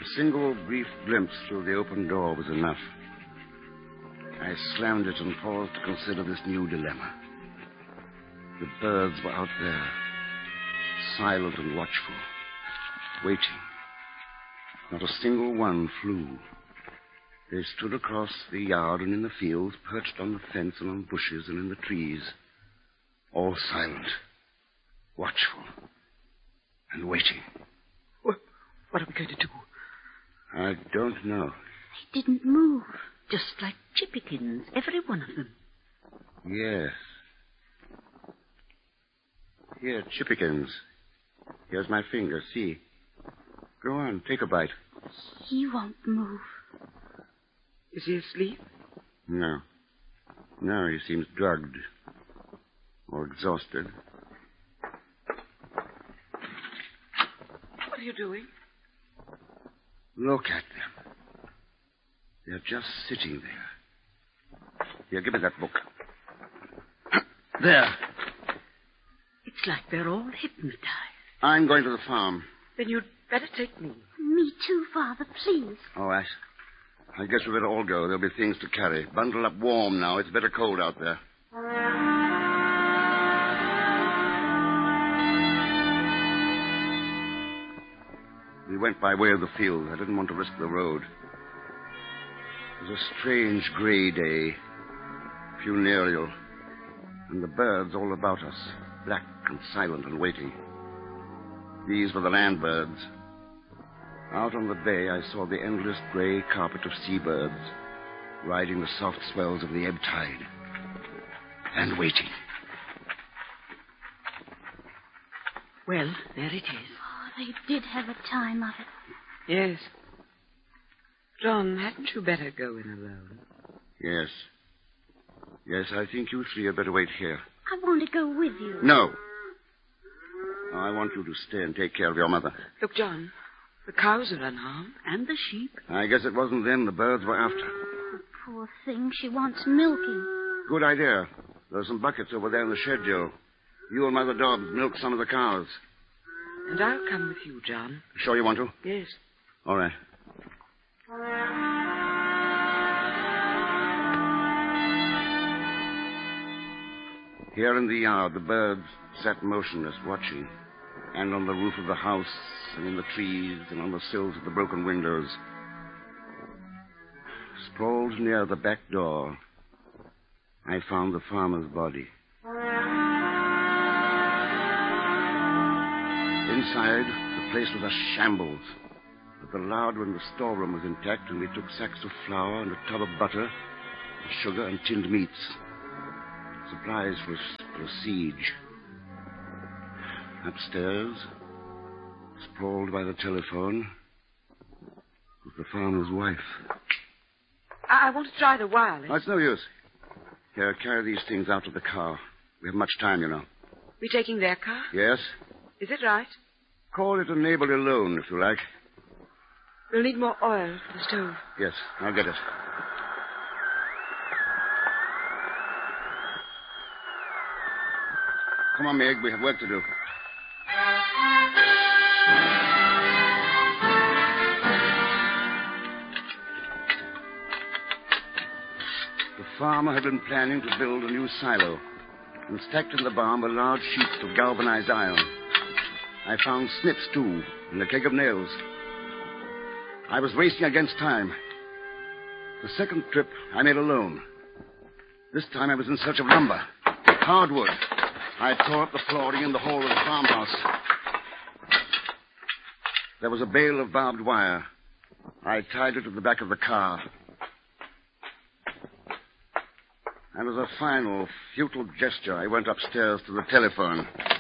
single brief glimpse through the open door was enough. I slammed it and paused to consider this new dilemma. The birds were out there, silent and watchful, waiting. Not a single one flew. They stood across the yard and in the fields, perched on the fence and on bushes and in the trees, all silent, watchful, and waiting. What are we going to do? I don't know. They didn't move, just like chippykins, every one of them. Yes. Here, chippykins. Here's my finger, see. Go on, take a bite. He won't move. Is he asleep? No. No, he seems drugged. Or exhausted. What are you doing? Look at them. They're just sitting there. Here, give me that book. There. It's like they're all hypnotized. I'm going to the farm. Then you'd better take me. Me too, Father, please. Oh, I guess we better all go. There'll be things to carry. Bundle up warm now. It's better cold out there. We went by way of the field. I didn't want to risk the road. It was a strange gray day, funereal, and the birds all about us, black and silent and waiting. These were the land birds. Out on the bay, I saw the endless gray carpet of seabirds riding the soft swells of the ebb tide and waiting. Well, there it is. Oh, they did have a time of it. Yes. John, hadn't you better go in alone? Yes. Yes, I think you three had better wait here. I want to go with you. No. I want you to stay and take care of your mother. Look, John, the cows are unharmed. And the sheep. I guess it wasn't them the birds were after. Oh, poor thing, she wants milking. Good idea. There's some buckets over there in the shed, Joe. You and Mother Dobbs milk some of the cows. And I'll come with you, John. Sure you want to? Yes. All right. Here in the yard, the birds sat motionless, watching. And on the roof of the house, and in the trees, and on the sills of the broken windows. Sprawled near the back door, I found the farmer's body. Inside, the place was a shambles. But the larder in the storeroom was intact, and we took sacks of flour and a tub of butter, sugar, and tinned meats. Supplies for a siege. Upstairs, sprawled by the telephone, was the farmer's wife. I want to try the wireless. Oh, it's no use. Here, carry these things out to the car. We have much time, you know. We taking their car? Yes? Is it right? Call it a neighborly loan, if you like. We'll need more oil for the stove. Yes, I'll get it. Come on, Meg. We have work to do. The farmer had been planning to build a new silo, and stacked in the barn were large sheets of galvanized iron. I found snips, too, and a keg of nails. I was racing against time. The second trip I made alone. This time I was in search of lumber, hardwood. I tore up the flooring in the hall of the farmhouse. There was a bale of barbed wire. I tied it to the back of the car. And as a final, futile gesture, I went upstairs to the telephone.